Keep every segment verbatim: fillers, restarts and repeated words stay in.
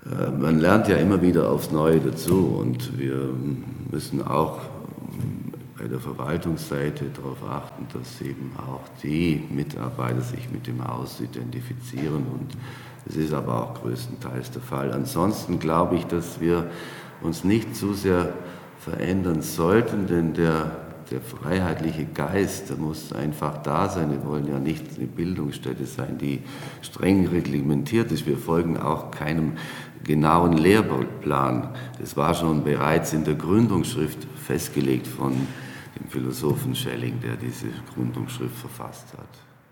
Äh, man lernt ja immer wieder aufs Neue dazu und wir müssen auch bei der Verwaltungsseite darauf achten, dass eben auch die Mitarbeiter sich mit dem Haus identifizieren und das ist aber auch größtenteils der Fall. Ansonsten glaube ich, dass wir uns nicht zu sehr verändern sollten, denn der, der freiheitliche Geist, der muss einfach da sein. Wir wollen ja nicht eine Bildungsstätte sein, die streng reglementiert ist. Wir folgen auch keinem genauen Lehrplan. Das war schon bereits in der Gründungsschrift festgelegt von dem Philosophen Schelling, der diese Gründungsschrift verfasst hat.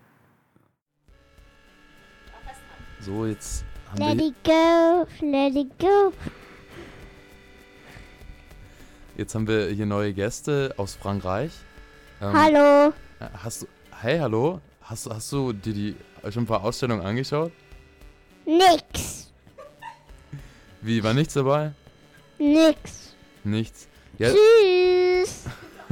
So, jetzt haben Let wir, it go, let it go. jetzt haben wir hier neue Gäste aus Frankreich. Ähm, Hallo. Hast du, hey, hallo? Hast, hast du dir die schon ein paar Ausstellungen angeschaut? Nix. Wie, war nichts dabei? Nix. Nichts. Ja, Tschüss.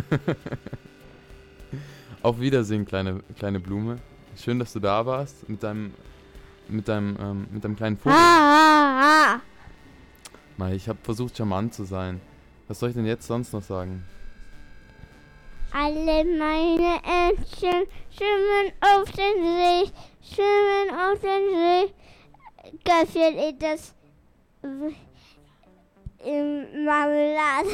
auf Wiedersehen, kleine, kleine Blume. Schön, dass du da warst mit deinem, mit deinem, ähm, mit deinem kleinen Vogel. Ah, ah, Mai, ich habe versucht, charmant zu sein. Was soll ich denn jetzt sonst noch sagen? Alle meine Entchen schwimmen auf den See, schwimmen auf den See. Köpfchen in das w- im Marmelade.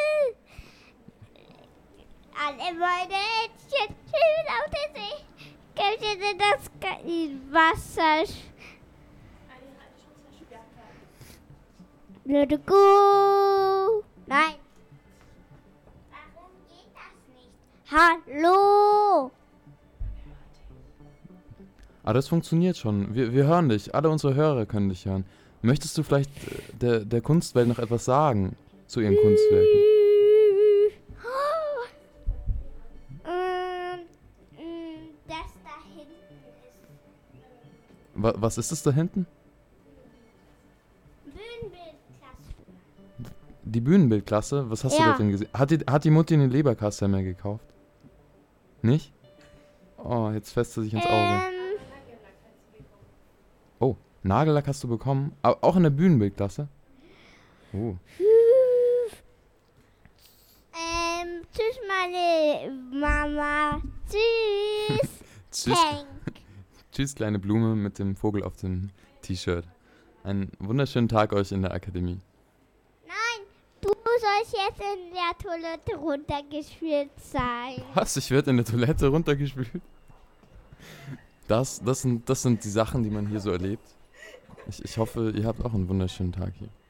Alle meine Entchen schwimmen auf den See, Köpfchen in das Ka- in Wasser. Let it go. Nein. Warum geht das nicht? Hallo. Ah, das funktioniert schon. Wir, wir hören dich. Alle unsere Hörer können dich hören. Möchtest du vielleicht äh, der, der Kunstwelt noch etwas sagen zu ihren Kunstwerken? Ähm, ähm, das da hinten ist Wa- was ist es da hinten? Bühnenbildklasse. Die Bühnenbildklasse? Was hast du Ja. da drin gesehen? Hat die, hat die Mutti eine Leberkasse mehr gekauft? Nicht? Oh, jetzt fässt sie sich ins Auge. Ähm, Oh, Nagellack hast du bekommen? Aber auch in der Bühnenbildklasse? Oh. ähm, tschüss meine Mama. Tschüss. Tschüss, Hank. tschüss, kleine Blume mit dem Vogel auf dem T-Shirt. Einen wunderschönen Tag euch in der Akademie. Nein, du sollst jetzt in der Toilette runtergespielt sein. Was? Ich werde in der Toilette runtergespült? Das, das, sind, das sind die Sachen, die man hier so erlebt. Ich, ich hoffe, ihr habt auch einen wunderschönen Tag hier.